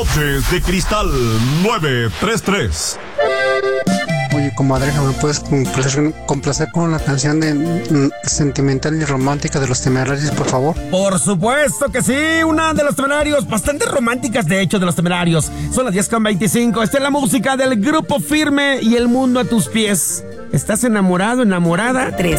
Noches de Cristal 933. Oye, comadre, ¿me puedes complacer con la canción de Sentimental y Romántica de Los Temerarios, por favor? Por supuesto que sí, una de Los Temerarios, bastante románticas de hecho de Los Temerarios. Son las 10:25, esta es la música del Grupo Firme y El Mundo a tus pies. ¿Estás enamorado, enamorada? 3.